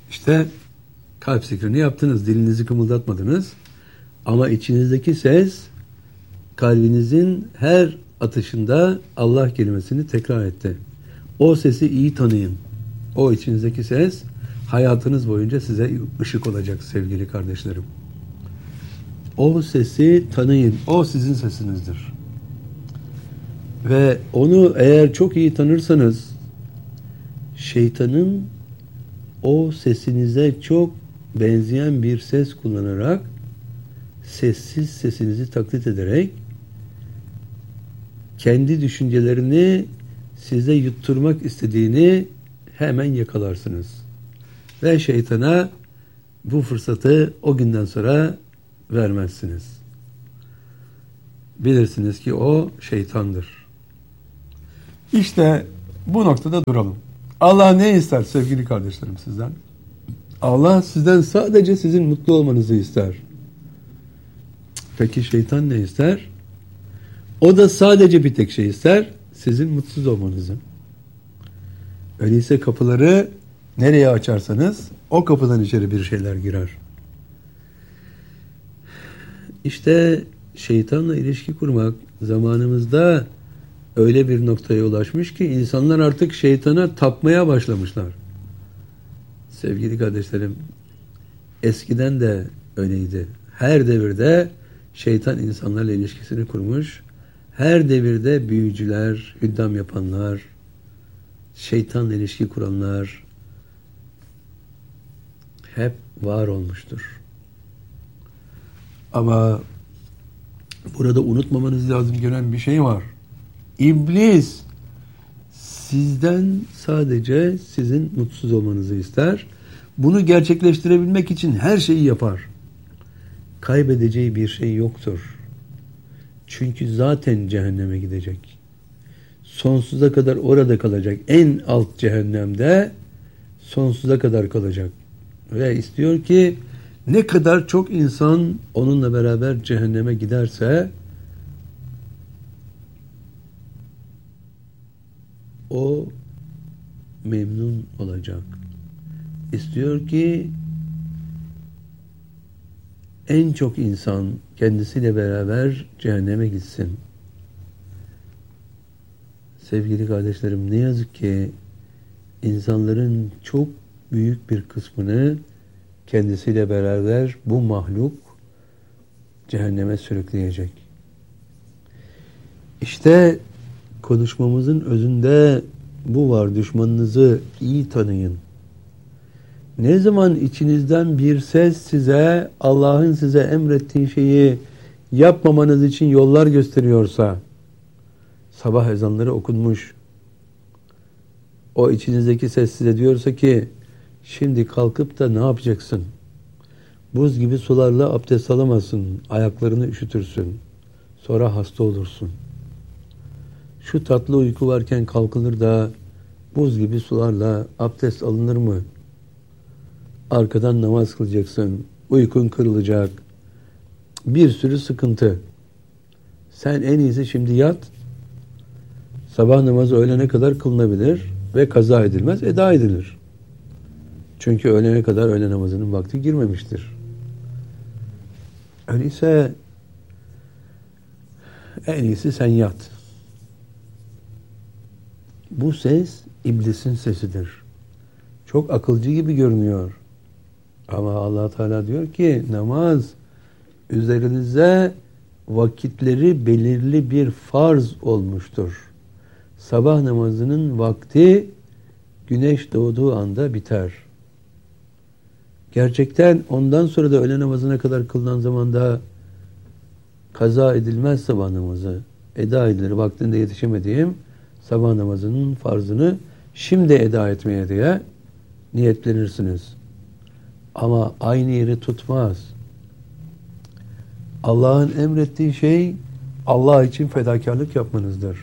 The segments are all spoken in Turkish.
İşte kalp zikrini yaptınız, dilinizi kımıldatmadınız. Ama içinizdeki ses, kalbinizin her atışında Allah kelimesini tekrar etti. O sesi iyi tanıyın. O içinizdeki ses, hayatınız boyunca size ışık olacak sevgili kardeşlerim. O sesi tanıyın. O sizin sesinizdir. Ve onu eğer çok iyi tanırsanız, şeytanın o sesinize çok benzeyen bir ses kullanarak, sessiz sesinizi taklit ederek, kendi düşüncelerini size yutturmak istediğini hemen yakalarsınız. Ve şeytana bu fırsatı o günden sonra vermezsiniz. Bilirsiniz ki o şeytandır. İşte bu noktada duralım. Allah ne ister sevgili kardeşlerim sizden? Allah sizden sadece sizin mutlu olmanızı ister. Peki şeytan ne ister? O da sadece bir tek şey ister. Sizin mutsuz olmanızı. Öyleyse kapıları nereye açarsanız o kapıdan içeri bir şeyler girer. İşte şeytanla ilişki kurmak zamanımızda öyle bir noktaya ulaşmış ki insanlar artık şeytana tapmaya başlamışlar. Sevgili kardeşlerim, eskiden de öyleydi. Her devirde şeytan insanlarla ilişkisini kurmuş. Her devirde büyücüler, hüddam yapanlar, şeytanla ilişki kuranlar hep var olmuştur. Ama burada unutmamanız lazım gelen bir şey var. İblis sizden sadece sizin mutsuz olmanızı ister. Bunu gerçekleştirebilmek için her şeyi yapar. Kaybedeceği bir şey yoktur. Çünkü zaten cehenneme gidecek. Sonsuza kadar orada kalacak. En alt cehennemde sonsuza kadar kalacak. Ve istiyor ki ne kadar çok insan onunla beraber cehenneme giderse o memnun olacak. İstiyor ki en çok insan kendisiyle beraber cehenneme gitsin. Sevgili kardeşlerim, ne yazık ki insanların çok büyük bir kısmını kendisiyle beraber bu mahluk cehenneme sürükleyecek. İşte konuşmamızın özünde bu var. Düşmanınızı iyi tanıyın. Ne zaman içinizden bir ses size, Allah'ın size emrettiği şeyi yapmamanız için yollar gösteriyorsa, sabah ezanları okunmuş, o içinizdeki ses size diyorsa ki, şimdi kalkıp da ne yapacaksın? Buz gibi sularla abdest alamazsın, ayaklarını üşütürsün, sonra hasta olursun. Şu tatlı uyku varken kalkılır da buz gibi sularla abdest alınır mı? Arkadan namaz kılacaksın, uykun kırılacak, bir sürü sıkıntı. Sen en iyisi şimdi yat, sabah namazı öğlene kadar kılınabilir ve kaza edilmez, eda edilir. Çünkü öğlene kadar öğle namazının vakti girmemiştir. Öyleyse en iyisi sen yat. Bu ses iblisin sesidir. Çok akılcı gibi görünüyor. Ama Allah Teala diyor ki namaz üzerinize vakitleri belirli bir farz olmuştur. Sabah namazının vakti güneş doğduğu anda biter. Gerçekten ondan sonra da öğle namazına kadar kılınan zamanda kaza edilmez sabah namazı. Eda edilir. Vaktinde yetişemediğim sabah namazının farzını şimdi eda etmeye diye niyetlenirsiniz. Ama aynı yeri tutmaz. Allah'ın emrettiği şey Allah için fedakarlık yapmanızdır.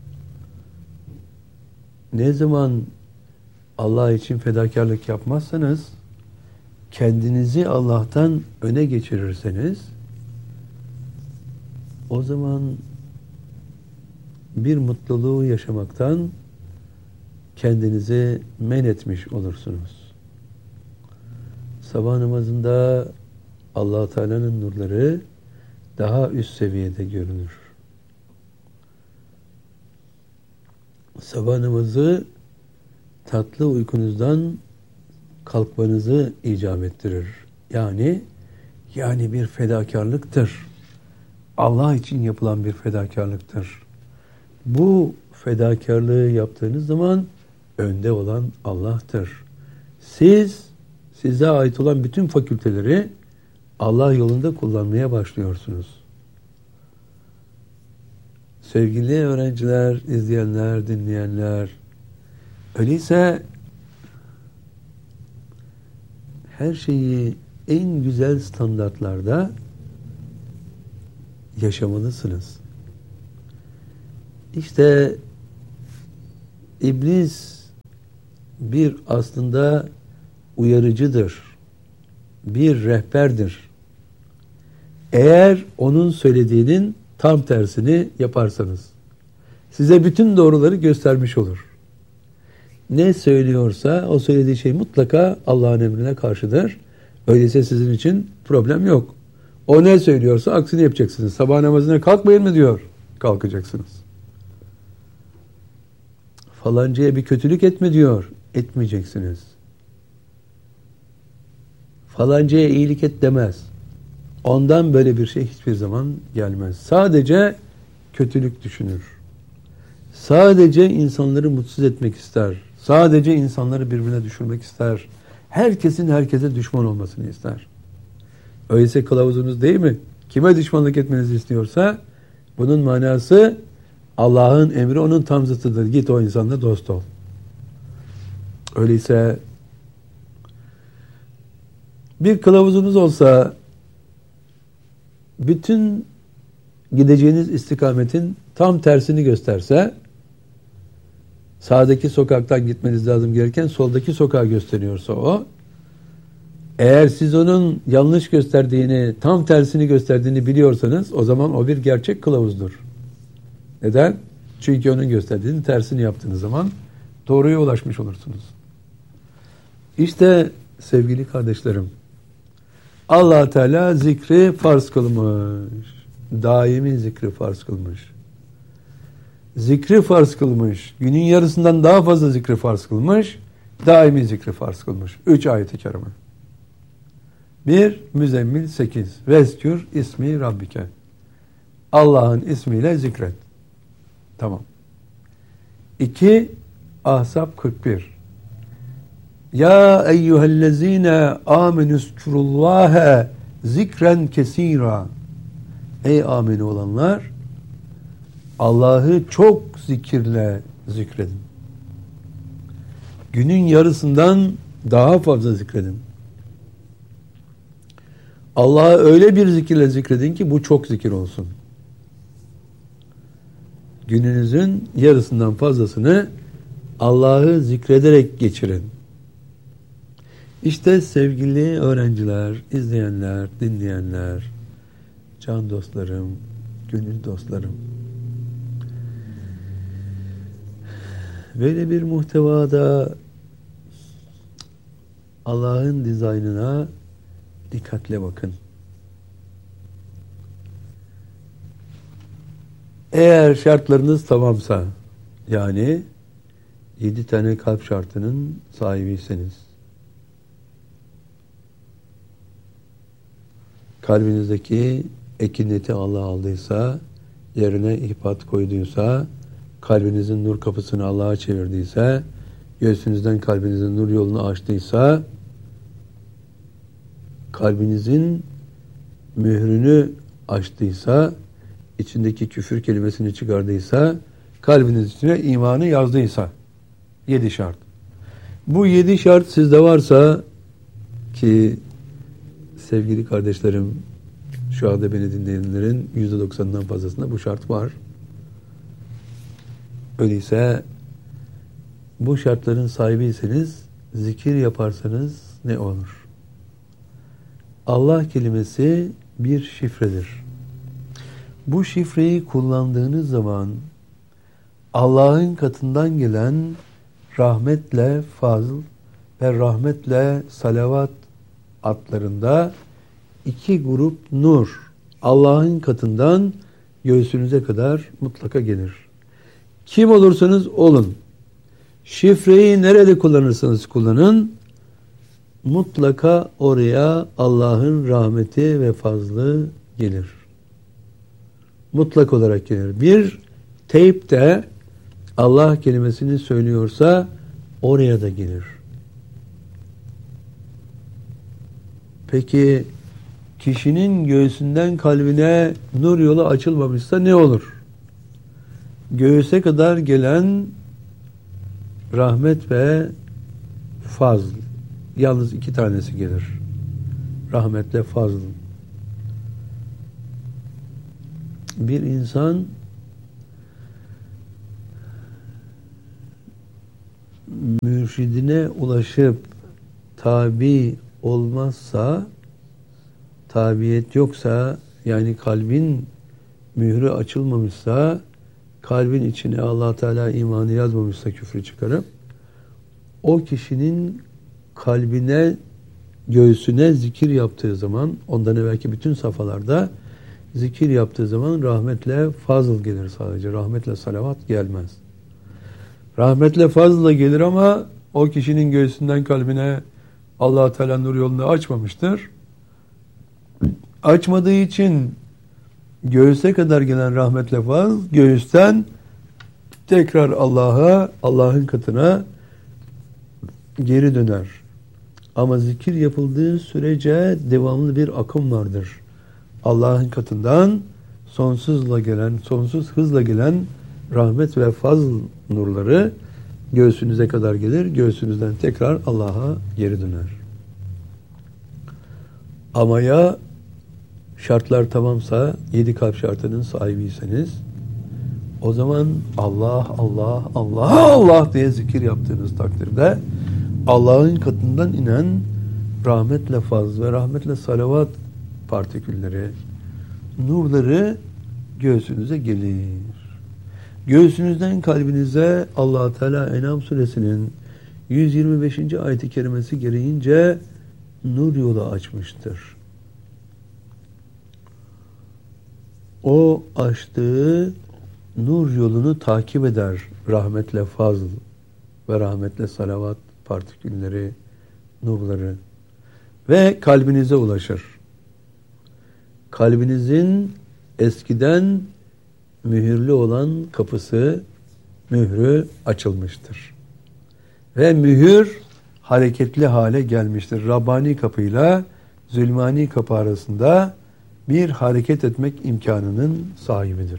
Ne zaman Allah için fedakarlık yapmazsanız, kendinizi Allah'tan öne geçirirseniz, o zaman bir mutluluğu yaşamaktan kendinizi men etmiş olursunuz. sabah namazında Allah Teala'nın nurları daha üst seviyede görünür. Sabah namazı tatlı uykunuzdan kalkmanızı icap ettirir. Yani bir fedakarlıktır. Allah için yapılan bir fedakarlıktır. Bu fedakarlığı yaptığınız zaman önde olan Allah'tır. Size ait olan bütün fakülteleri Allah yolunda kullanmaya başlıyorsunuz. Sevgili öğrenciler, izleyenler, dinleyenler, öyleyse her şeyi en güzel standartlarda yaşamalısınız. İşte iblis bir aslında uyarıcıdır, bir rehberdir. Eğer onun söylediğinin tam tersini yaparsanız, size bütün doğruları göstermiş olur. Ne söylüyorsa o söylediği şey mutlaka Allah'ın emrine karşıdır. Öyleyse sizin için problem yok. O ne söylüyorsa aksini yapacaksınız. Sabah namazına kalkmayın mı diyor, kalkacaksınız. Falancaya bir kötülük etme diyor, etmeyeceksiniz. Falancaya iyilik et demez. Ondan böyle bir şey hiçbir zaman gelmez. Sadece kötülük düşünür. Sadece insanları mutsuz etmek ister. Sadece insanları birbirine düşürmek ister. Herkesin herkese düşman olmasını ister. Öyleyse kılavuzunuz değil mi? Kime düşmanlık etmenizi istiyorsa bunun manası Allah'ın emri onun tam zıttıdır. Git o insanla dost ol. Öyleyse bir kılavuzunuz olsa bütün gideceğiniz istikametin tam tersini gösterse, sağdaki sokaktan gitmeniz lazım gereken soldaki sokağı gösteriyorsa o, eğer siz onun yanlış gösterdiğini, tam tersini gösterdiğini biliyorsanız o zaman o bir gerçek kılavuzdur. Neden? Çünkü onun gösterdiğinin tersini yaptığınız zaman doğruya ulaşmış olursunuz. İşte sevgili kardeşlerim, Allah Teala zikri farz kılmış. Daimi zikri farz kılmış. Zikri farz kılmış. Günün yarısından daha fazla zikri farz kılmış. Daimi zikri farz kılmış. 3 ayet-i kerime. 1. Müzzemmil 8. Vezkür ismi Rabbike. Allah'ın ismiyle zikret. Tamam. 2. Ahzab 41. Ya eyyühellezine amenüzkurullâhe zikren kesîrâ. Ey amin olanlar, Allah'ı çok zikirle zikredin. Günün yarısından daha fazla zikredin. Allah'ı öyle bir zikirle zikredin ki bu çok zikir olsun. Gününüzün yarısından fazlasını Allah'ı zikrederek geçirin. İşte sevgili öğrenciler, izleyenler, dinleyenler, can dostlarım, gönül dostlarım. Böyle bir muhtevada Allah'ın dizaynına dikkatle bakın. Eğer şartlarınız tamamsa, yani 7 tane kalp şartının sahibiyseniz, kalbinizdeki ekineti Allah aldıysa, yerine ihbat koyduysa, kalbinizin nur kapısını Allah'a çevirdiyse, göğsünüzden kalbinizin nur yolunu açtıysa, kalbinizin mührünü açtıysa, içindeki küfür kelimesini çıkardıysa, kalbiniz içine imanı yazdıysa, 7 şart. Bu 7 şart sizde varsa, ki sevgili kardeşlerim, şu anda beni dinleyenlerin %90'dan fazlasında bu şart var. Öyleyse bu şartların sahibiyseniz zikir yaparsanız ne olur? Allah kelimesi bir şifredir. Bu şifreyi kullandığınız zaman Allah'ın katından gelen rahmetle fazl ve rahmetle salavat atlarında 2 grup nur Allah'ın katından göğsünüze kadar mutlaka gelir. Kim olursanız olun, şifreyi nerede kullanırsanız kullanın, mutlaka oraya Allah'ın rahmeti ve fazlı gelir. Mutlak olarak gelir. Bir teypte Allah kelimesini söylüyorsa oraya da gelir. Peki kişinin göğsünden kalbine nur yolu açılmamışsa ne olur? Göğüse kadar gelen rahmet ve fazl. Yalnız 2 tanesi gelir. Rahmetle fazl. Bir insan mürşidine ulaşıp tabi olmazsa, tabiyet yoksa, yani kalbin mührü açılmamışsa, kalbin içine Allah Teala imanı yazmamışsa küfrü çıkarıp, o kişinin kalbine, göğsüne zikir yaptığı zaman, ondan evvelki bütün safhalarda zikir yaptığı zaman rahmetle fazıl gelir sadece. Rahmetle salavat gelmez. Rahmetle fazla gelir ama o kişinin göğsünden kalbine Allah Teala nur yolunu açmamıştır. Açmadığı için göğüse kadar gelen rahmetle fazl, göğüsten tekrar Allah'a, Allah'ın katına geri döner. Ama zikir yapıldığı sürece devamlı bir akım vardır. Allah'ın katından sonsuz hızla gelen rahmet ve fazl nurları göğsünüze kadar gelir. Göğsünüzden tekrar Allah'a geri döner. Ama ya şartlar tamamsa, 7 kalp şartının sahibiyseniz, o zaman Allah, Allah, Allah, Allah diye zikir yaptığınız takdirde Allah'ın katından inen rahmetle fazl ve rahmetle salavat partikülleri, nurları göğsünüze gelir. Göğsünüzden kalbinize Allah Teala En'am suresinin 125. ayet-i kerimesi gereğince nur yolu açmıştır. O açtığı nur yolunu takip eder rahmetle fazl ve rahmetle salavat partikülleri, nurları ve kalbinize ulaşır. Kalbinizin eskiden mühürlü olan kapısı, mührü açılmıştır. Ve mühür hareketli hale gelmiştir. Rabbani kapıyla zulmani kapı arasında bir hareket etmek imkanının sahibidir.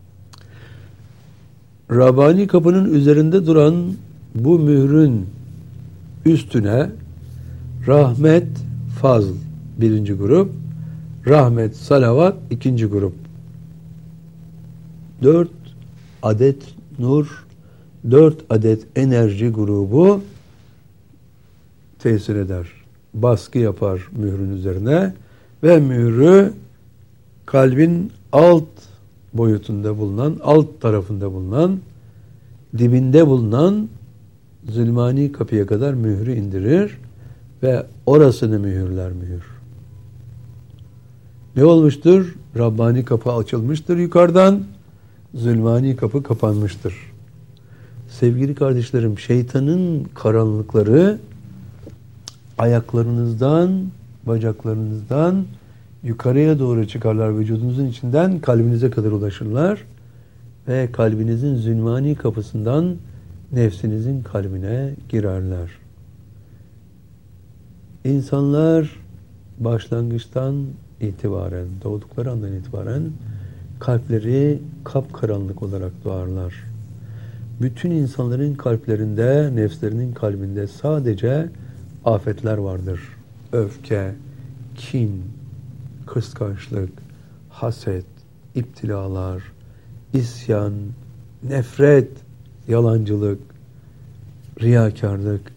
Rabbani kapının üzerinde duran bu mührün üstüne rahmet, fazl 1. grup, rahmet, salavat 2. grup. 4 adet nur, 4 adet enerji grubu tesir eder. Baskı yapar mührün üzerine ve mührü kalbin alt boyutunda bulunan, alt tarafında bulunan, dibinde bulunan zulmani kapıya kadar mührü indirir ve orasını mühürler mühür. Ne olmuştur? Rabbani kapı açılmıştır yukarıdan, zulmani kapı kapanmıştır. Sevgili kardeşlerim, şeytanın karanlıkları ayaklarınızdan, bacaklarınızdan yukarıya doğru çıkarlar, vücudunuzun içinden kalbinize kadar ulaşırlar ve kalbinizin zulmani kapısından nefsinizin kalbine girerler. İnsanlar başlangıçtan itibaren, doğdukları andan itibaren kalpleri kapkaranlık olarak doğarlar. Bütün insanların kalplerinde, nefslerinin kalbinde sadece afetler vardır. Öfke, kin, kıskançlık, haset, iptilalar, isyan, nefret, yalancılık, riyakarlık,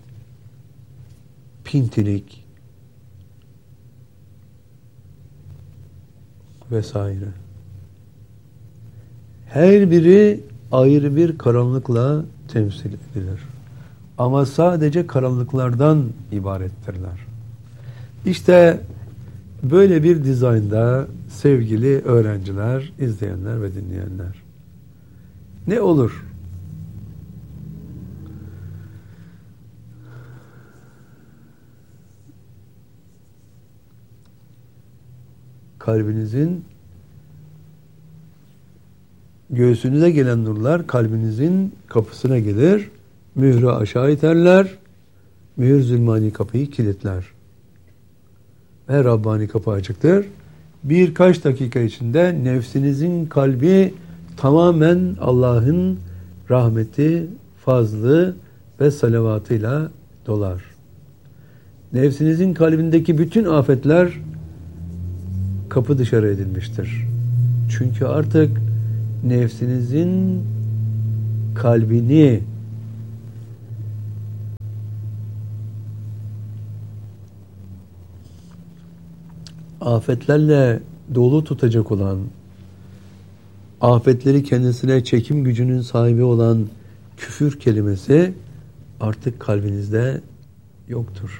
pintilik vesaire. Her biri ayrı bir karanlıkla temsil edilir. Ama sadece karanlıklardan ibarettirler. İşte böyle bir dizaynda sevgili öğrenciler, izleyenler ve dinleyenler. Ne olur? Kalbinizin, göğsünüze gelen nurlar kalbinizin kapısına gelir, mührü aşağı iterler, mühür zulmani kapıyı kilitler. Ve Rabbani kapı açıktır. Birkaç dakika içinde nefsinizin kalbi tamamen Allah'ın rahmeti, fazlı ve salavatıyla dolar. Nefsinizin kalbindeki bütün afetler kapı dışarı edilmiştir. Çünkü artık nefsinizin kalbini afetlerle dolu tutacak olan, afetleri kendisine çekim gücünün sahibi olan küfür kelimesi artık kalbinizde yoktur.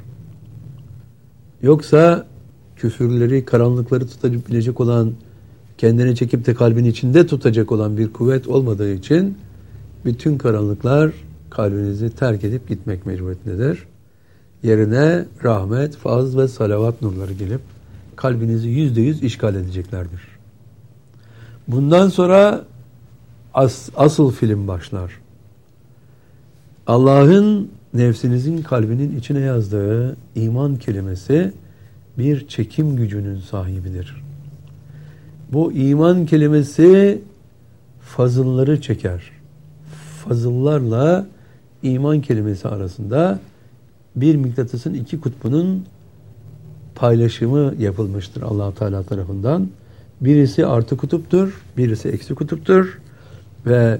Yoksa küfürleri, karanlıkları tutabilecek olan, kendine çekip de kalbin içinde tutacak olan bir kuvvet olmadığı için bütün karanlıklar kalbinizi terk edip gitmek mecburiyetindedir. Yerine rahmet, faz ve salavat nurları gelip kalbinizi %100 işgal edeceklerdir. Bundan sonra asıl film başlar. Allah'ın nefsinizin kalbinin içine yazdığı iman kelimesi bir çekim gücünün sahibidir. Bu iman kelimesi fazılları çeker. Fazıllarla iman kelimesi arasında bir mıknatısın iki kutbunun paylaşımı yapılmıştır Allah Teala tarafından. Birisi artı kutuptur, birisi eksi kutuptur ve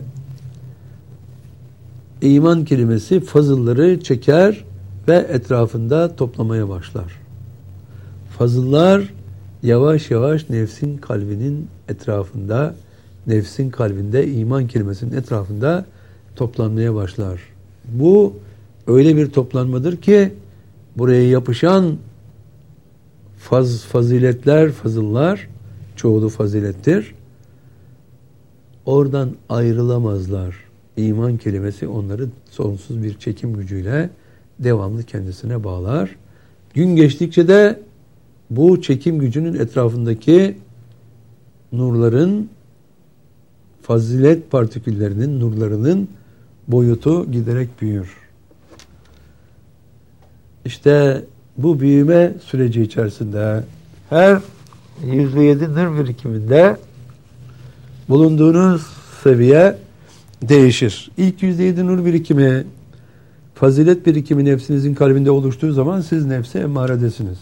iman kelimesi fazılları çeker ve etrafında toplamaya başlar. Fazıllar yavaş yavaş nefsin kalbinin etrafında, nefsin kalbinde iman kelimesinin etrafında toplanmaya başlar. Bu öyle bir toplanmadır ki buraya yapışan faziletler, fazıllar, çoğulu fazilettir. Oradan ayrılamazlar. İman kelimesi onları sonsuz bir çekim gücüyle devamlı kendisine bağlar. Gün geçtikçe de bu çekim gücünün etrafındaki nurların, fazilet partiküllerinin, nurlarının boyutu giderek büyür. İşte bu büyüme süreci içerisinde her %7 nur birikiminde bulunduğunuz seviye değişir. İlk %7 nur birikimi, fazilet birikimi nefsinizin kalbinde oluştuğu zaman siz nefse emmaredesiniz.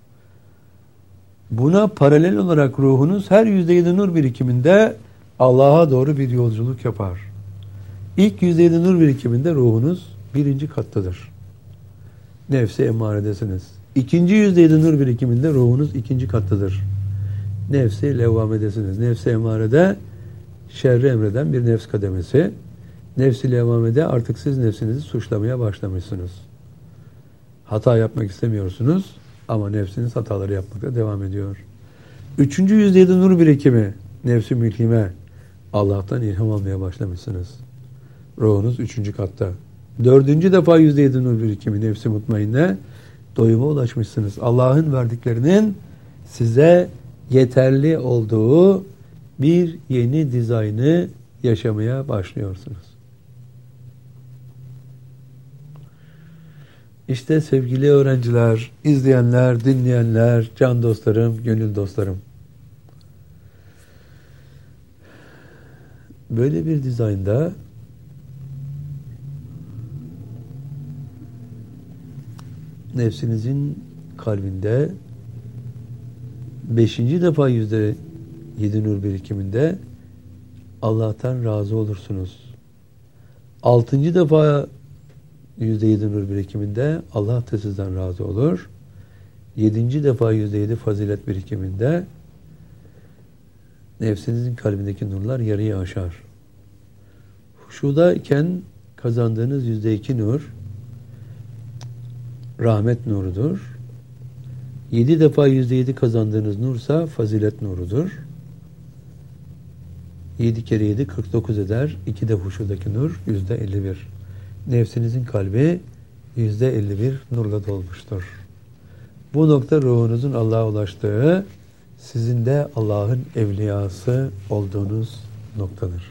Buna paralel olarak ruhunuz her %7 nur birikiminde Allah'a doğru bir yolculuk yapar. İlk %7 nur birikiminde ruhunuz birinci kattadır. Nefse emmaredesiniz. İkinci %7 nur birikiminde ruhunuz ikinci kattadır. Nefsi levvamedesiniz. Nefsi emmarede şerri emreden bir nefs kademesi. Nefsi levvamede artık siz nefsinizi suçlamaya başlamışsınız. Hata yapmak istemiyorsunuz ama nefsiniz hataları yapmakta devam ediyor. Üçüncü %7 nur birikimi nefsi mülhime. Allah'tan ilham almaya başlamışsınız. Ruhunuz üçüncü katta. Dördüncü defa %7 nur birikimi nefsi mutmainne. Doyuma ulaşmışsınız. Allah'ın verdiklerinin size yeterli olduğu bir yeni dizaynı yaşamaya başlıyorsunuz. İşte sevgili öğrenciler, izleyenler, dinleyenler, can dostlarım, gönül dostlarım. Böyle bir dizaynda nefsinizin kalbinde 5. defa %7 nur birikiminde Allah'tan razı olursunuz. 6. defa %7 nur birikiminde Allah da sizden razı olur. 7. defa %7 fazilet birikiminde nefsinizin kalbindeki nurlar yarıyı aşar. Huşudayken kazandığınız %2 nur rahmet nurudur. 7 defa %7 kazandığınız nursa fazilet nurudur. 7 kere 7 49 eder. 2 de huşudaki nur %51. Nefsinizin kalbi %51 nurla dolmuştur. Bu nokta ruhunuzun Allah'a ulaştığı, sizin de Allah'ın evliyası olduğunuz noktadır.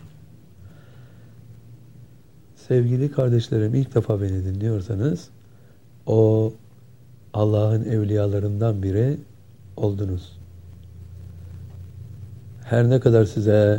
Sevgili kardeşlerim, ilk defa beni dinliyorsanız, o Allah'ın evliyalarından biri oldunuz. Her ne kadar size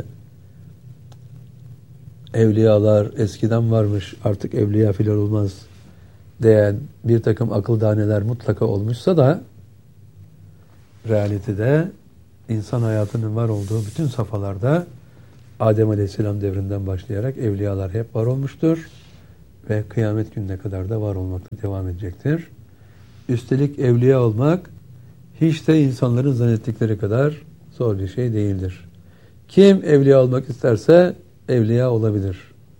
evliyalar eskiden varmış, artık evliya filan olmaz diyen bir takım akıl daneler mutlaka olmuşsa da, realitede insan hayatının var olduğu bütün safhalarda Adem Aleyhisselam devrinden başlayarak evliyalar hep var olmuştur ve kıyamet gününe kadar da var olmakta devam edecektir. Üstelik evliya olmak hiç de insanların zannettikleri kadar zor bir şey değildir. Kim evliya olmak isterse evliya olabilir.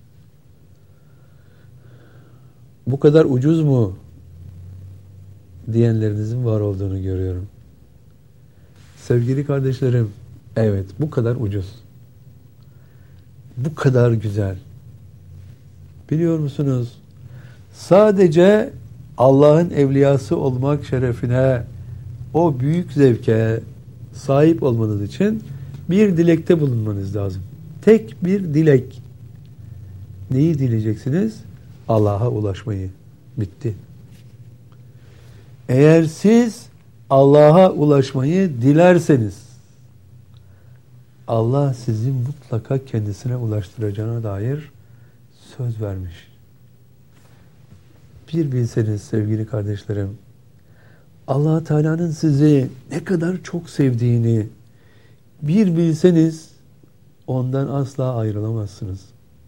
Bu kadar ucuz mu diyenlerinizin var olduğunu görüyorum. Sevgili kardeşlerim, evet, bu kadar ucuz. Bu kadar güzel. Biliyor musunuz? Sadece Allah'ın evliyası olmak şerefine, o büyük zevke sahip olmanız için bir dilekte bulunmanız lazım. Tek bir dilek. Neyi dileyeceksiniz? Allah'a ulaşmayı. Bitti. Eğer siz Allah'a ulaşmayı dilerseniz, Allah sizi mutlaka kendisine ulaştıracağına dair söz vermiş. Bir bilseniz sevgili kardeşlerim, Allah Teala'nın sizi ne kadar çok sevdiğini bir bilseniz, ondan asla ayrılamazsınız.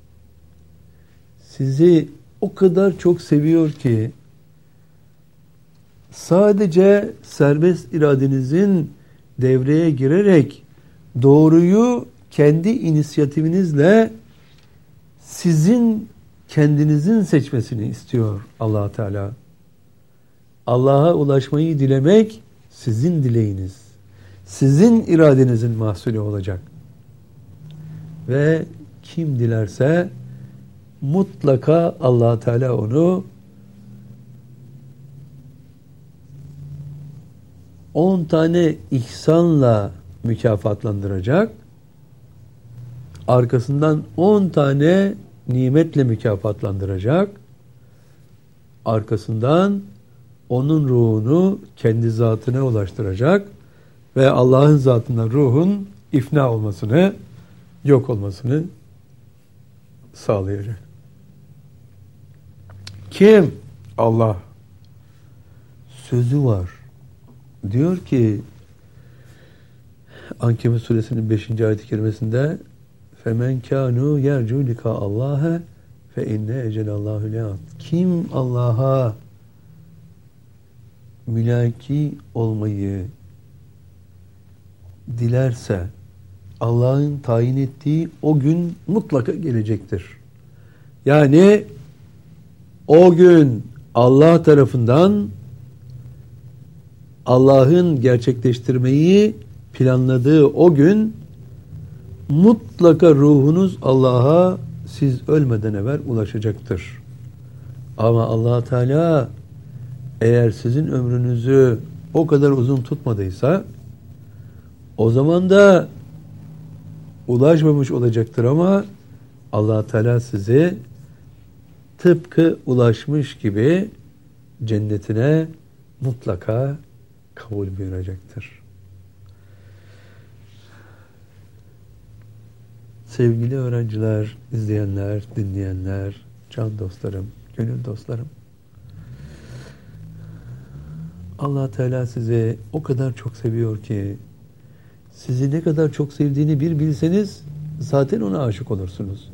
Sizi o kadar çok seviyor ki, sadece serbest iradenizin devreye girerek doğruyu kendi inisiyatifinizle sizin kendinizin seçmesini istiyor Allah Teala. Allah'a ulaşmayı dilemek sizin dileğiniz, sizin iradenizin mahsulü olacak. Ve kim dilerse mutlaka Allah Teala onu 10 tane ihsanla mükafatlandıracak. Arkasından 10 tane nimetle mükafatlandıracak. Arkasından onun ruhunu kendi zatına ulaştıracak ve Allah'ın zatına ruhun ifna olmasını, yok olmasını sağlayacak. Kim? Allah. Sözü var. Diyor ki Ankebut suresinin 5. ayet-i kerimesinde فَمَنْ كَانُوا يَرْجُوا لِكَا اللّٰهَ فَاِنَّ اَجَلَ اللّٰهُ لَاَتْ. Kim Allah'a mülaki olmayı dilerse, Allah'ın tayin ettiği o gün mutlaka gelecektir. Yani o gün Allah tarafından Allah'ın gerçekleştirmeyi planladığı o gün mutlaka ruhunuz Allah'a siz ölmeden evvel ulaşacaktır. Ama Allah Teala eğer sizin ömrünüzü o kadar uzun tutmadıysa, o zaman da ulaşmamış olacaktır ama Allah Teala sizi tıpkı ulaşmış gibi cennetine mutlaka kabul buyuracaktır. Sevgili öğrenciler, izleyenler, dinleyenler, can dostlarım, gönül dostlarım, Allah Teala sizi o kadar çok seviyor ki, sizi ne kadar çok sevdiğini bir bilseniz zaten ona aşık olursunuz.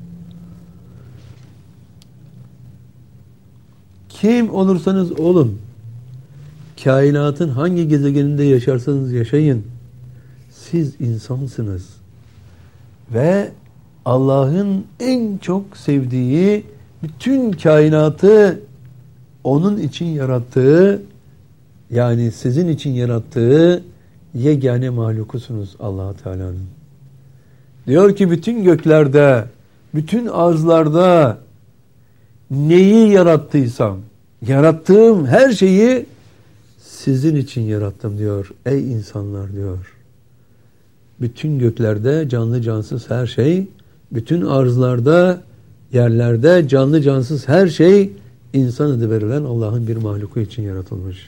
Kim olursanız olun, kainatın hangi gezegeninde yaşarsanız yaşayın, siz insansınız. Ve Allah'ın en çok sevdiği, bütün kainatı onun için yarattığı Yani sizin için yarattığı yegane mahlukusunuz Allah Teala'nın. Diyor ki bütün göklerde, bütün arzlarda neyi yarattıysam, yarattığım her şeyi sizin için yarattım diyor. Ey insanlar diyor. Bütün göklerde canlı cansız her şey, bütün arzlarda, yerlerde canlı cansız her şey insan adı verilen Allah'ın bir mahluku için yaratılmış.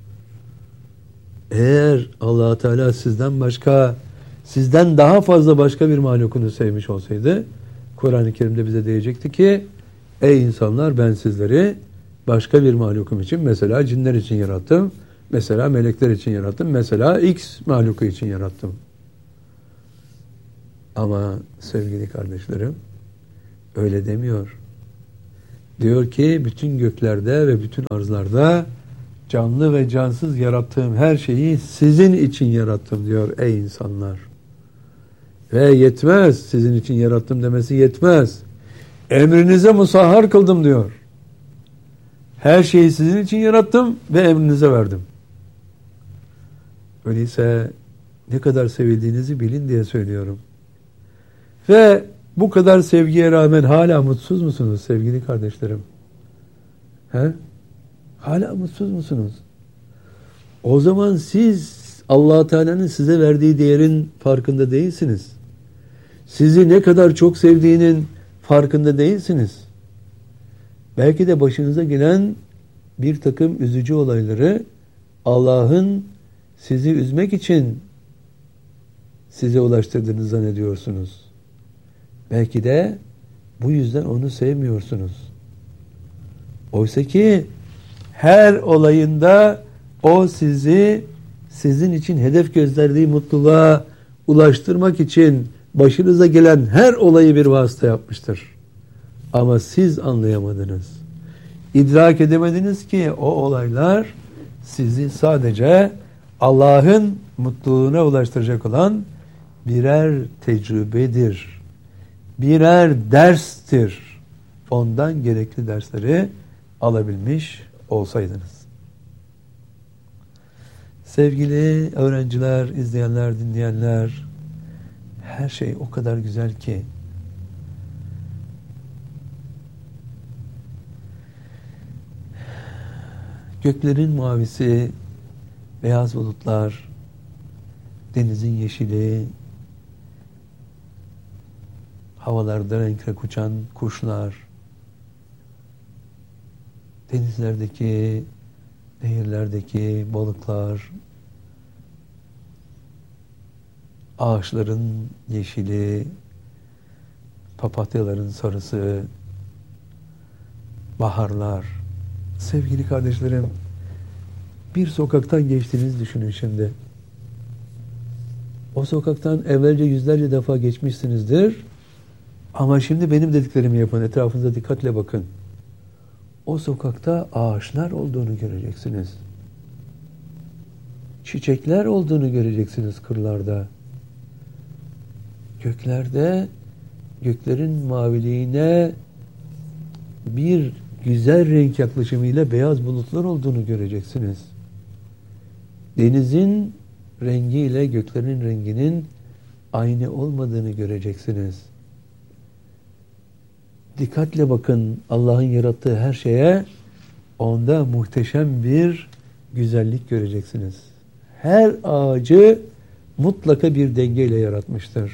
Eğer Allah Teala sizden başka, sizden daha fazla başka bir mahlukunu sevmiş olsaydı, Kur'an-ı Kerim'de bize diyecekti ki, ey insanlar ben sizleri başka bir mahlukum için, mesela cinler için yarattım, mesela melekler için yarattım, mesela X mahluku için yarattım. Ama sevgili kardeşlerim, öyle demiyor. Diyor ki bütün göklerde ve bütün arzlarda canlı ve cansız yarattığım her şeyi sizin için yarattım diyor ey insanlar. Ve yetmez, sizin için yarattım demesi yetmez. Emrinize musahhar kıldım diyor. Her şeyi sizin için yarattım ve emrinize verdim. Öyleyse ne kadar sevildiğinizi bilin diye söylüyorum. Ve bu kadar sevgiye rağmen hala mutsuz musunuz sevgili kardeşlerim? He? Hala mutsuz musunuz? O zaman siz Allah Teala'nın size verdiği değerin farkında değilsiniz. Sizi ne kadar çok sevdiğinin farkında değilsiniz. Belki de başınıza gelen bir takım üzücü olayları Allah'ın sizi üzmek için size ulaştırdığını zannediyorsunuz. Belki de bu yüzden onu sevmiyorsunuz. Oysa ki her olayında o sizi sizin için hedef gösterdiği mutluluğa ulaştırmak için başınıza gelen her olayı bir vasıta yapmıştır. Ama siz anlayamadınız. İdrak edemediniz ki o olaylar sizi sadece Allah'ın mutluluğuna ulaştıracak olan birer tecrübedir. Birer derstir. Ondan gerekli dersleri alabilmiş olsaydınız. Sevgili öğrenciler, izleyenler, dinleyenler, her şey o kadar güzel ki göklerin mavisi, beyaz bulutlar, denizin yeşili, havalarda renk renk uçan kuşlar, denizlerdeki, nehirlerdeki balıklar, ağaçların yeşili, papatyaların sarısı, baharlar. Sevgili kardeşlerim, bir sokaktan geçtiğinizi düşünün şimdi. O sokaktan evvelce yüzlerce defa geçmişsinizdir. Ama şimdi benim dediklerimi yapın. Etrafınıza dikkatle bakın. O sokakta ağaçlar olduğunu göreceksiniz. Çiçekler olduğunu göreceksiniz kırlarda. Göklerde, göklerin maviliğine bir güzel renk yaklaşımıyla beyaz bulutlar olduğunu göreceksiniz. Denizin rengiyle göklerin renginin aynı olmadığını göreceksiniz. Dikkatle bakın Allah'ın yarattığı her şeye, onda muhteşem bir güzellik göreceksiniz. Her ağacı mutlaka bir dengeyle yaratmıştır.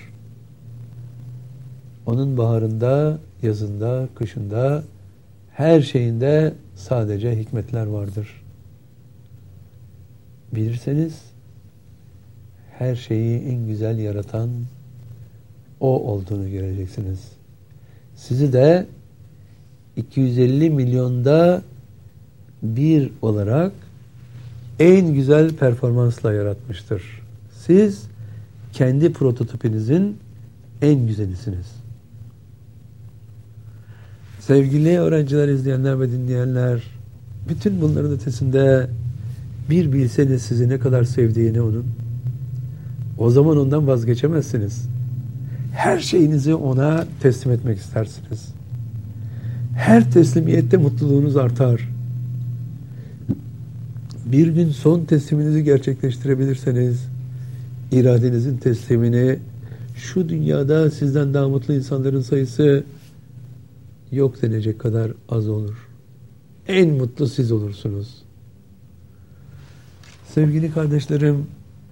Onun baharında, yazında, kışında, her şeyinde sadece hikmetler vardır. Bilirseniz her şeyi en güzel yaratan o olduğunu göreceksiniz. Sizi de 250 milyonda bir olarak en güzel performansla yaratmıştır. Siz kendi prototipinizin en güzelisiniz. Sevgili öğrenciler, izleyenler ve dinleyenler, bütün bunların ötesinde bir bilseniz sizi ne kadar sevdiğini onun, o zaman ondan vazgeçemezsiniz. Her şeyinizi ona teslim etmek istersiniz. Her teslimiyette mutluluğunuz artar. bir gün son tesliminizi gerçekleştirebilirseniz, iradenizin teslimini, şu dünyada sizden daha mutlu insanların sayısı yok denecek kadar az olur. En mutlu siz olursunuz. Sevgili kardeşlerim,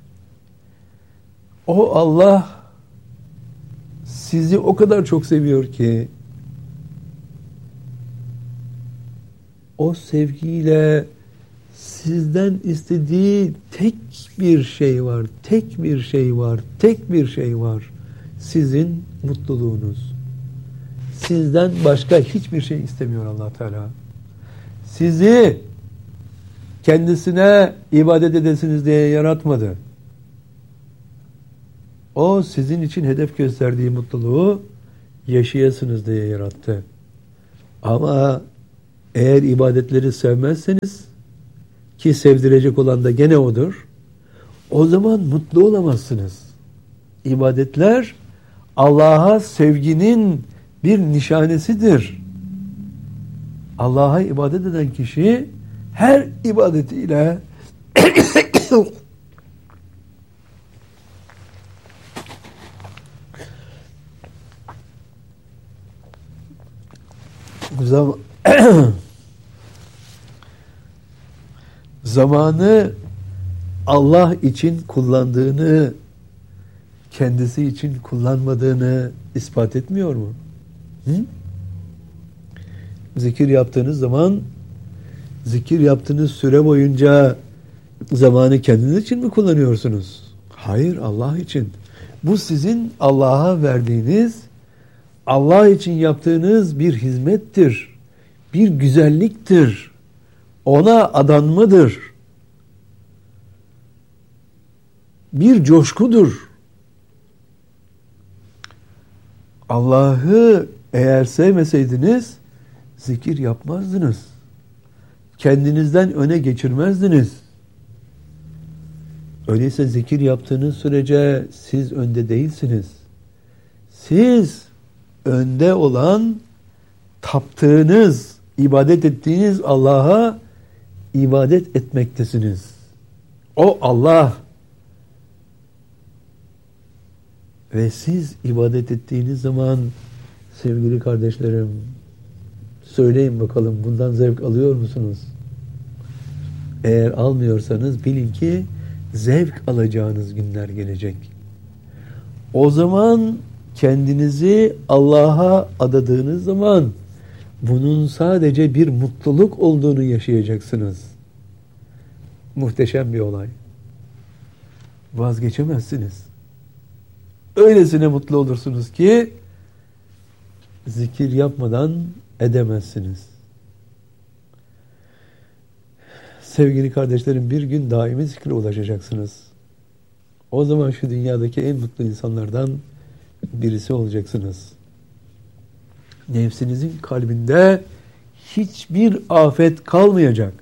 o Allah sizi o kadar çok seviyor ki, o sevgiyle sizden istediği tek bir şey var, tek bir şey var, tek bir şey var. Sizin mutluluğunuz. Sizden başka hiçbir şey istemiyor Allah Teala. Sizi kendisine ibadet edesiniz diye yaratmadı. O sizin için hedef gösterdiği mutluluğu yaşayasınız diye yarattı. Ama eğer ibadetleri sevmezseniz, ki sevdirecek olan da gene odur, o zaman mutlu olamazsınız. İbadetler Allah'a sevginin bir nişanesidir. Allah'a ibadet eden kişi her ibadetiyle zamanı Allah için kullandığını, kendisi için kullanmadığını ispat etmiyor mu? Hı? Zikir yaptığınız zaman, zikir yaptığınız süre boyunca zamanı kendiniz için mi kullanıyorsunuz? Hayır, Allah için. Bu sizin Allah'a verdiğiniz, Allah için yaptığınız bir hizmettir, bir güzelliktir, ona adanmadır, bir coşkudur. Allah'ı eğer sevmeseydiniz zikir yapmazdınız. Kendinizden öne geçirmezdiniz. Öyleyse zikir yaptığınız sürece siz önde değilsiniz. Siz önde olan, taptığınız, ibadet ettiğiniz Allah'a ibadet etmektesiniz. O Allah. Ve siz ibadet ettiğiniz zaman sevgili kardeşlerim, söyleyin bakalım, bundan zevk alıyor musunuz? Eğer almıyorsanız bilin ki zevk alacağınız günler gelecek. O zaman kendinizi Allah'a adadığınız zaman bunun sadece bir mutluluk olduğunu yaşayacaksınız. Muhteşem bir olay. Vazgeçemezsiniz. Öylesine mutlu olursunuz ki zikir yapmadan edemezsiniz. Sevgili kardeşlerim, bir gün daimi zikre ulaşacaksınız. O zaman şu dünyadaki en mutlu insanlardan birisi olacaksınız. Nefsinizin kalbinde hiçbir afet kalmayacak.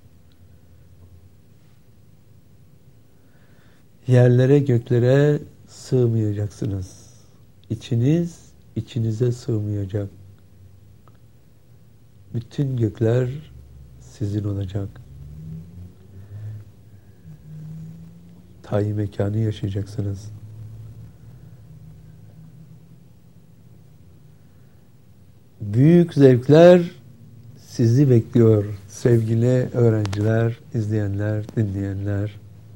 Yerlere, göklere sığmayacaksınız. İçiniz içinize sığmayacak. Bütün gökler sizin olacak. Tayin mekanı yaşayacaksınız. Büyük zevkler sizi bekliyor sevgili öğrenciler, izleyenler, dinleyenler.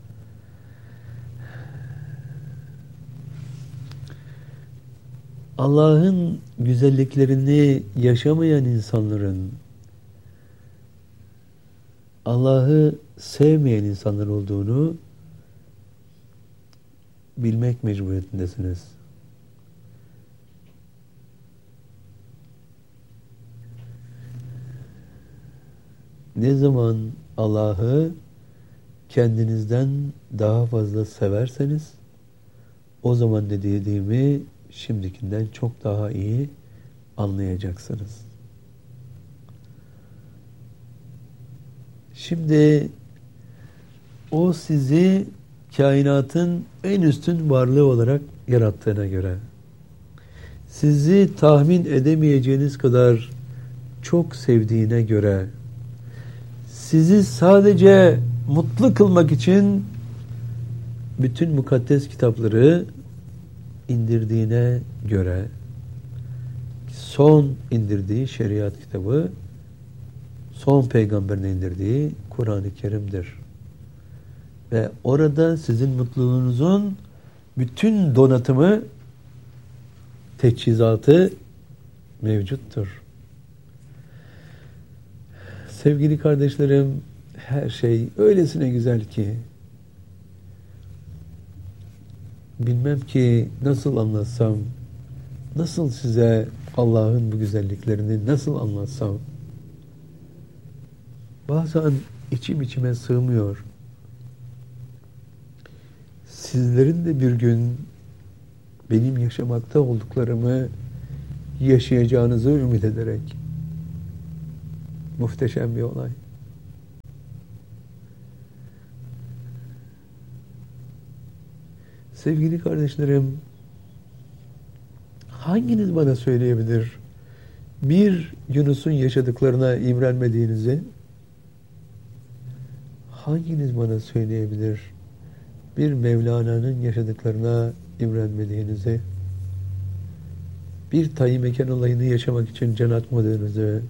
Allah'ın güzelliklerini yaşamayan insanların, Allah'ı sevmeyen insanlar olduğunu bilmek mecburiyetindesiniz. Ne zaman Allah'ı kendinizden daha fazla severseniz, o zaman ne dediğimi şimdikinden çok daha iyi anlayacaksınız. Şimdi o sizi kainatın en üstün varlığı olarak yarattığına göre, sizi tahmin edemeyeceğiniz kadar çok sevdiğine göre, sizi sadece mutlu kılmak için bütün mukaddes kitapları indirdiğine göre son indirdiği şeriat kitabı, son peygamberin indirdiği Kur'an-ı Kerim'dir. Ve orada sizin mutluluğunuzun bütün donatımı, teçhizatı mevcuttur. Sevgili kardeşlerim, her şey öylesine güzel ki bilmem ki nasıl anlatsam, nasıl size Allah'ın bu güzelliklerini nasıl anlatsam. Bazen içim içime sığmıyor. Sizlerin de bir gün benim yaşamakta olduklarımı yaşayacağınızı ümit ederek. Muhteşem bir olay. Sevgili kardeşlerim, hanginiz bana söyleyebilir bir Yunus'un yaşadıklarına imrenmediğinizi? Hanginiz bana söyleyebilir bir Mevlana'nın yaşadıklarına imrenmediğinizi? Bir Tayyip Mekan olayını yaşamak için can atmadığınızı,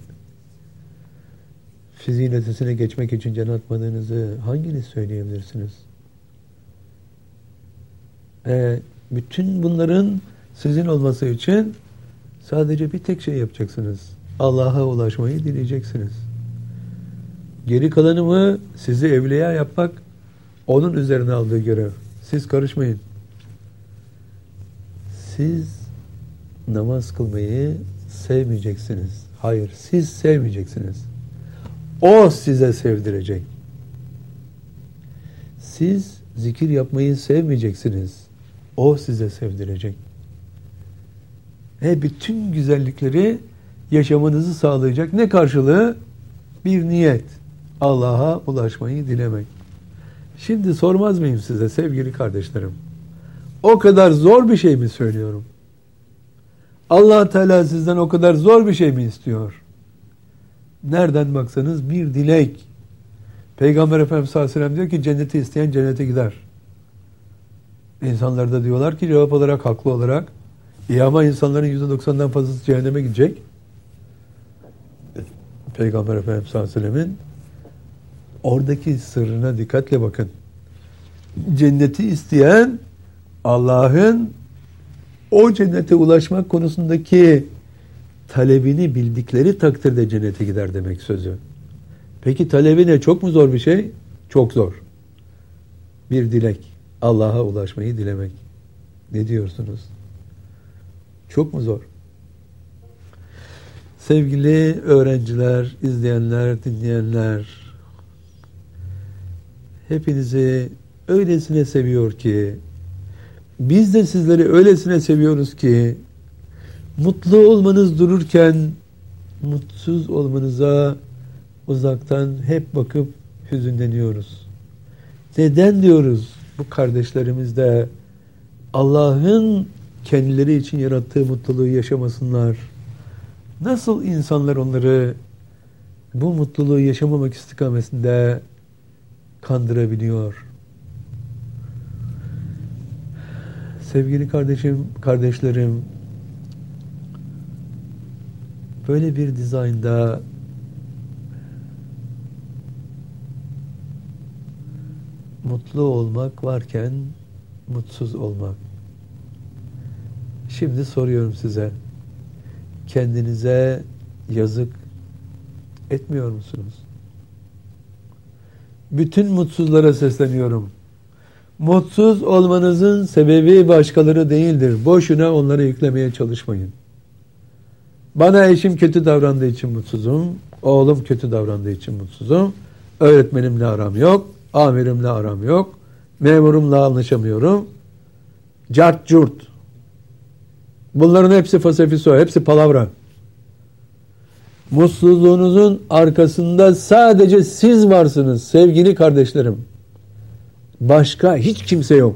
fiziğin ötesine geçmek için can atmadığınızı hanginiz söyleyebilirsiniz? Bütün bunların sizin olması için sadece bir tek şey yapacaksınız. Allah'a ulaşmayı dileyeceksiniz. Geri kalanı mı sizi evliya yapmak onun üzerine aldığı görev. Siz karışmayın. Siz namaz kılmayı sevmeyeceksiniz. Hayır, siz sevmeyeceksiniz. O size sevdirecek. Siz zikir yapmayı sevmeyeceksiniz. O size sevdirecek. Bütün güzellikleri yaşamanızı sağlayacak. Ne karşılığı? Bir niyet. Allah'a ulaşmayı dilemek. Şimdi sormaz mıyım size sevgili kardeşlerim? O kadar zor bir şey mi söylüyorum? Allah Teala sizden o kadar zor bir şey mi istiyor? Nereden baksanız bir dilek. Peygamber Efendimiz sallallahu aleyhi ve sellem diyor ki cenneti isteyen cennete gider. İnsanlar da diyorlar ki cevap olarak, haklı olarak ama insanların %90'dan fazlası cehenneme gidecek. Peygamber Efendimiz sallallahu aleyhi ve sellemin oradaki sırrına dikkatle bakın. Cenneti isteyen Allah'ın o cennete ulaşmak konusundaki talebini bildikleri takdirde cennete gider demek sözü. Peki talebi ne? Çok mu zor bir şey? Çok zor. Bir dilek. Allah'a ulaşmayı dilemek. Ne diyorsunuz? Çok mu zor? Sevgili öğrenciler, izleyenler, dinleyenler, hepinizi öylesine seviyor ki, biz de sizleri öylesine seviyoruz ki, mutlu olmanız dururken, mutsuz olmanıza uzaktan hep bakıp hüzünleniyoruz. Neden diyoruz? Bu kardeşlerimiz de Allah'ın kendileri için yarattığı mutluluğu yaşamasınlar. Nasıl insanlar onları bu mutluluğu yaşamamak istikametinde kandırabiliyor? Sevgili kardeşlerim, böyle bir dizaynda mutlu olmak varken mutsuz olmak. Şimdi soruyorum size. Kendinize yazık etmiyor musunuz? Bütün mutsuzlara sesleniyorum. Mutsuz olmanızın sebebi başkaları değildir. Boşuna onları yüklemeye çalışmayın. Bana eşim kötü davrandığı için mutsuzum. Oğlum kötü davrandığı için mutsuzum. Öğretmenimle aram yok. Amirimle aram yok. Memurumla anlaşamıyorum. Cart curt. Bunların hepsi fasafiso, hepsi palavra. Mutsuzluğunuzun arkasında sadece siz varsınız sevgili kardeşlerim. Başka hiç kimse yok.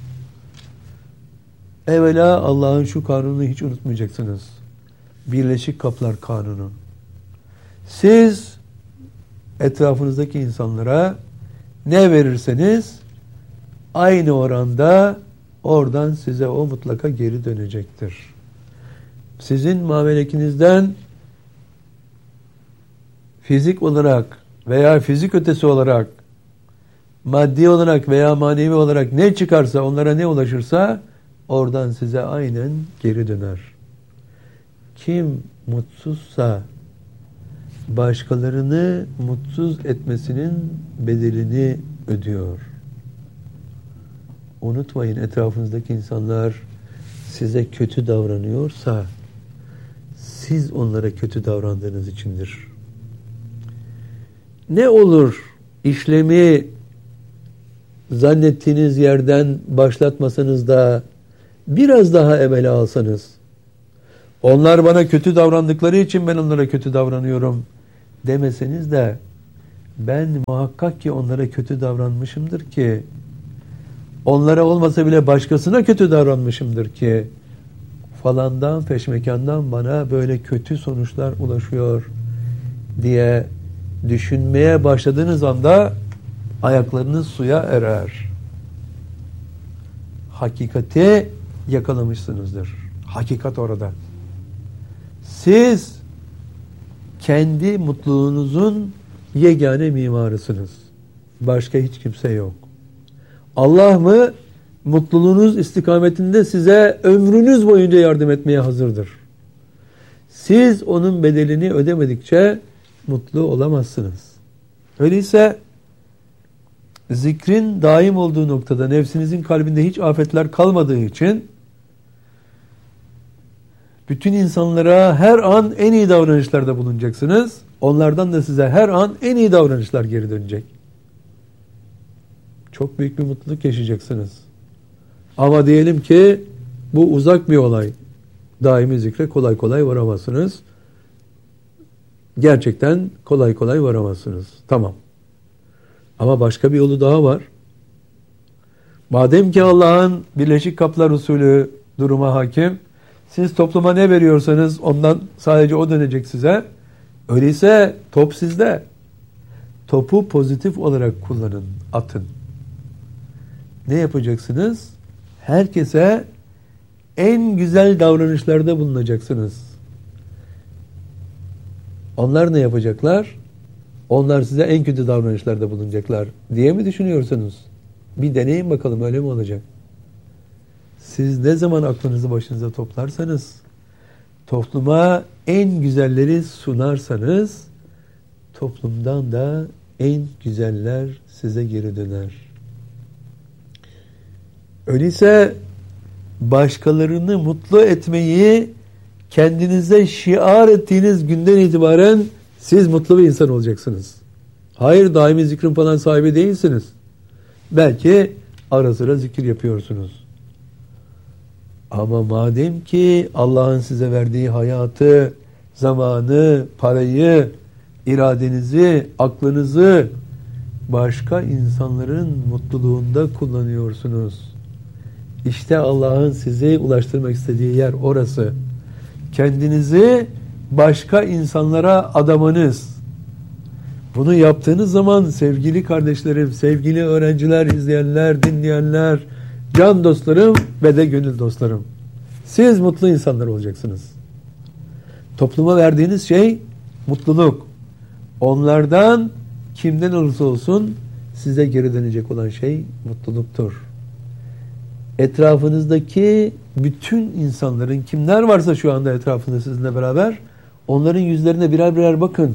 Evvela Allah'ın şu kanununu hiç unutmayacaksınız. Birleşik Kaplar Kanunu. Siz etrafınızdaki insanlara ne verirseniz aynı oranda oradan size o mutlaka geri dönecektir. Sizin mamelekinizden fizik olarak veya fizik ötesi olarak, maddi olarak veya manevi olarak ne çıkarsa, onlara ne ulaşırsa oradan size aynen geri döner. Kim mutsuzsa başkalarını mutsuz etmesinin bedelini ödüyor. Unutmayın, etrafınızdaki insanlar size kötü davranıyorsa siz onlara kötü davrandığınız içindir. Ne olur işlemi zannettiğiniz yerden başlatmasanız da biraz daha evvela alsanız, onlar bana kötü davrandıkları için ben onlara kötü davranıyorum demeseniz de ben muhakkak ki onlara kötü davranmışımdır ki, onlara olmasa bile başkasına kötü davranmışımdır ki falandan peşmekandan bana böyle kötü sonuçlar ulaşıyor diye düşünmeye başladığınız anda ayaklarınız suya erer. Hakikati yakalamışsınızdır. Hakikat orada. Siz kendi mutluluğunuzun yegane mimarısınız. Başka hiç kimse yok. Allah mı mutluluğunuz istikametinde size ömrünüz boyunca yardım etmeye hazırdır. Siz onun bedelini ödemedikçe mutlu olamazsınız. Öyleyse zikrin daim olduğu noktada nefsinizin kalbinde hiç afetler kalmadığı için bütün insanlara her an en iyi davranışlarda bulunacaksınız. Onlardan da size her an en iyi davranışlar geri dönecek. Çok büyük bir mutluluk yaşayacaksınız. Ama diyelim ki bu uzak bir olay. Daimi zikre kolay kolay varamazsınız. Gerçekten kolay kolay varamazsınız. Tamam. Ama başka bir yolu daha var. Madem ki Allah'ın Birleşik Kaplar usulü duruma hakim, siz topluma ne veriyorsanız ondan sadece o dönecek size. Öyleyse top sizde. Topu pozitif olarak kullanın, atın. Ne yapacaksınız? Herkese en güzel davranışlarda bulunacaksınız. Onlar ne yapacaklar? Onlar size en kötü davranışlarda bulunacaklar diye mi düşünüyorsunuz? Bir deneyin bakalım, öyle mi olacak? Siz ne zaman aklınızı başınıza toplarsanız, topluma en güzelleri sunarsanız, toplumdan da en güzeller size geri döner. Öyleyse başkalarını mutlu etmeyi kendinize şiar ettiğiniz günden itibaren siz mutlu bir insan olacaksınız. Hayır, daimi zikrin falan sahibi değilsiniz. Belki ara sıra zikir yapıyorsunuz. Ama madem ki Allah'ın size verdiği hayatı, zamanı, parayı, iradenizi, aklınızı başka insanların mutluluğunda kullanıyorsunuz. İşte Allah'ın size ulaştırmak istediği yer orası. Kendinizi başka insanlara adamanız. Bunu yaptığınız zaman sevgili kardeşlerim, sevgili öğrenciler, izleyenler, dinleyenler, can dostlarım ve de gönül dostlarım, siz mutlu insanlar olacaksınız. Topluma verdiğiniz şey mutluluk. Onlardan kimden olursa olsun size geri dönecek olan şey mutluluktur. Etrafınızdaki bütün insanların, kimler varsa şu anda etrafında sizinle beraber, onların yüzlerine birer birer bakın.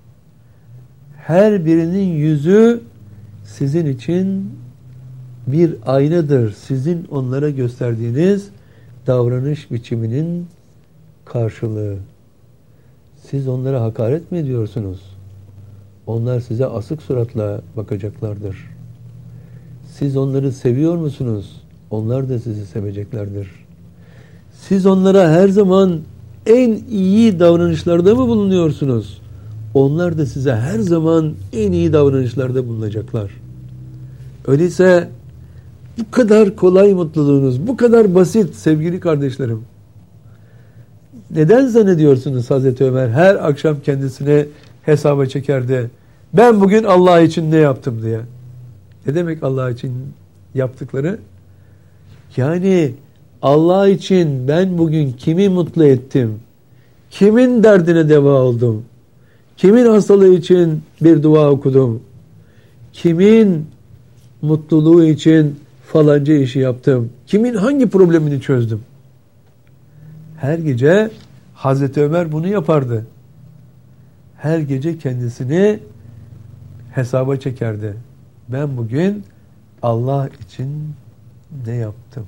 Her birinin yüzü sizin için bir aynadır. Sizin onlara gösterdiğiniz davranış biçiminin karşılığı. Siz onlara hakaret mi ediyorsunuz? Onlar size asık suratla bakacaklardır. Siz onları seviyor musunuz? Onlar da sizi seveceklerdir. Siz onlara her zaman en iyi davranışlarda mı bulunuyorsunuz? Onlar da size her zaman en iyi davranışlarda bulunacaklar. Öyleyse bu kadar kolay mutluluğunuz, bu kadar basit sevgili kardeşlerim. Neden zannediyorsunuz Hazreti Ömer her akşam kendisine hesaba çekerdi? Ben bugün Allah için ne yaptım diye. Ne demek Allah için yaptıkları? Yani Allah için ben bugün kimi mutlu ettim? Kimin derdine deva oldum? Kimin hastalığı için bir dua okudum? Kimin mutluluğu için falanca işi yaptım? Kimin hangi problemini çözdüm? Her gece Hazreti Ömer bunu yapardı. Her gece kendisini hesaba çekerdi. Ben bugün Allah için ne yaptım?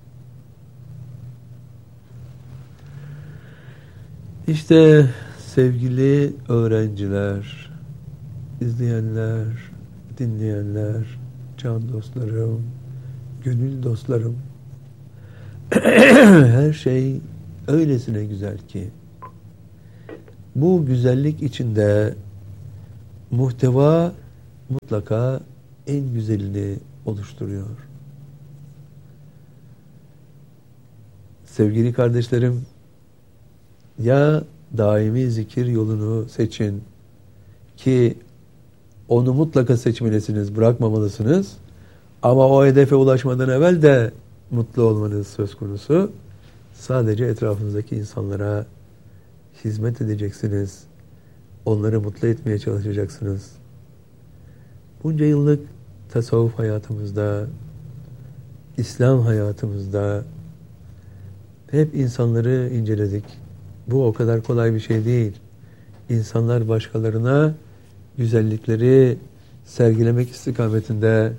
İşte sevgili öğrenciler, izleyenler, dinleyenler, can dostlarım, gönül dostlarım, her şey öylesine güzel ki bu güzellik içinde muhteva mutlaka en güzelini oluşturuyor. Sevgili kardeşlerim, ya daimi zikir yolunu seçin ki onu mutlaka seçmelisiniz, bırakmamalısınız. Ama o hedefe ulaşmadan evvel de mutlu olmanız söz konusu. Sadece etrafınızdaki insanlara hizmet edeceksiniz. Onları mutlu etmeye çalışacaksınız. Bunca yıllık tasavvuf hayatımızda, İslam hayatımızda hep insanları inceledik. Bu o kadar kolay bir şey değil. İnsanlar başkalarına güzellikleri sergilemek istikametinde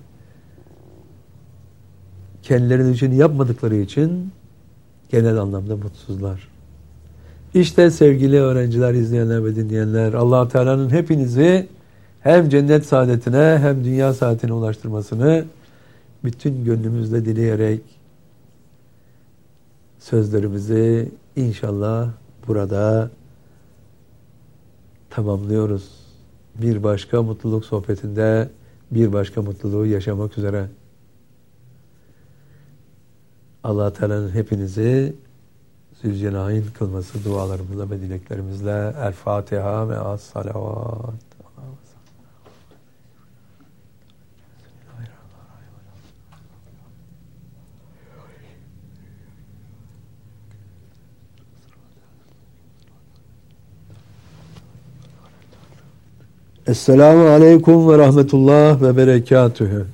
kendilerinin için yapmadıkları için genel anlamda mutsuzlar. İşte sevgili öğrenciler, izleyenler ve dinleyenler, Allah Teala'nın hepinizi hem cennet saadetine hem dünya saadetine ulaştırmasını bütün gönlümüzle dileyerek sözlerimizi inşallah burada tamamlıyoruz. Bir başka mutluluk sohbetinde bir başka mutluluğu yaşamak üzere. Allah Teala'nın hepinizi Zülcelal'in kılması dualarımızla ve dileklerimizle El Fatiha ve Es-Salavat. Esselamu Aleyküm ve Rahmetullah ve Berekatühü.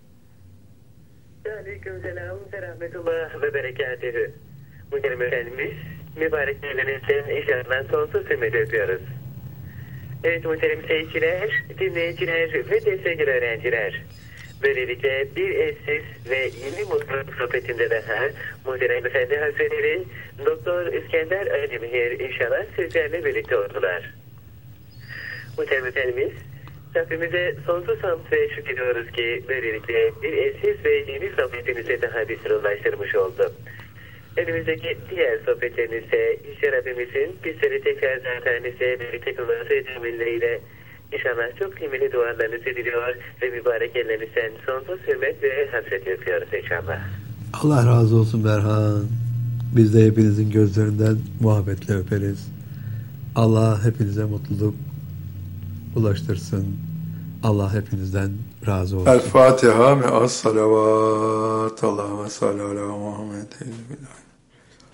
Aleykümselam ve Rahmetullah ve Berekatühü. Muhterem Efendimiz, mübarek ellerinizden inşallah sonsuz hürmet ediyoruz. Evet muhterem seyirciler, dinleyiciler ve de sevgili öğrenciler. Böylelikle bir eşsiz ve yeni mutluluk sohbetinde daha Muhterem Efendi Hazretleri Doktor İskender Aydemir inşallah sizlerle birlikte oldular. Muhterem Efendimiz, Rabbimize sonsuz hamd ve şükrediyoruz ki böylelikle bir eşsiz ve yeni sohbetimize daha bir sıra ulaştırmış oldu. Önümüzdeki diğer sohbetlerimizde İşte Rabbimizin bizleri tekrar zaten birlikte kılması ecemiyle inşallah çok kıymetli dualarınızı diliyor ve mübarek ellerinizden sonsuz hürmet ve hasret yapıyoruz inşallah. Allah razı olsun Berhan. Biz de hepinizin gözlerinden muhabbetle öperiz. Allah hepinize mutluluk ulaştırsın. Allah hepinizden razı olsun. El Fatiha ve Es-Salavat. Allahümme salli ala Muhammed.